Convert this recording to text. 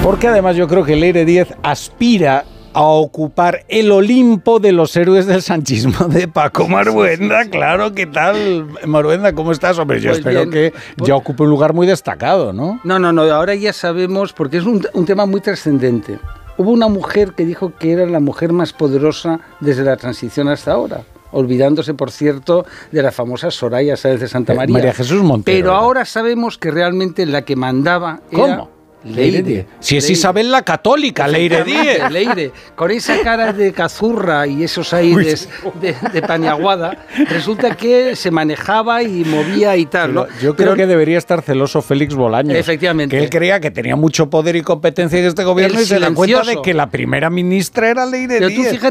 Porque además yo creo que Leire Díez aspira a ocupar el Olimpo de los héroes del sanchismo de Paco Marbuenda. Claro, ¿qué tal, Marbuenda? ¿Cómo estás? Hombre, yo espero que ya ocupe un lugar muy destacado, ¿no? No, ahora ya sabemos, porque es un tema muy trascendente. Hubo una mujer que dijo que era la mujer más poderosa desde la transición hasta ahora, olvidándose, por cierto, de la famosa Soraya Sáenz de Santa María. María Jesús Montero. Pero ahora sabemos que realmente la que mandaba era... ¿Cómo? Leire. Si es Isabel la Católica, Leire Díez. Leire, con esa cara de cazurra y esos aires de paniaguada, resulta que se manejaba y movía y tal, ¿no? Yo creo que debería estar celoso Félix Bolaños. Efectivamente. Que él creía que tenía mucho poder y competencia en este gobierno y se da cuenta de que la primera ministra era Leire Díez.